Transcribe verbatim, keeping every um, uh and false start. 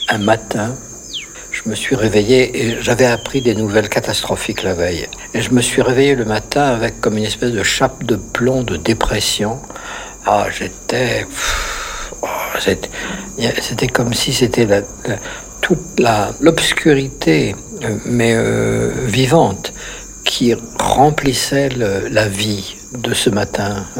un matin, je me suis réveillé et j'avais appris des nouvelles catastrophiques la veille. Et je me suis réveillé le matin avec comme une espèce de chape de plomb de dépression. Ah, j'étais... pff, oh, c'était, c'était comme si c'était la, la, toute la, l'obscurité, euh, mais euh, vivante, qui remplissait le, la vie de ce matin.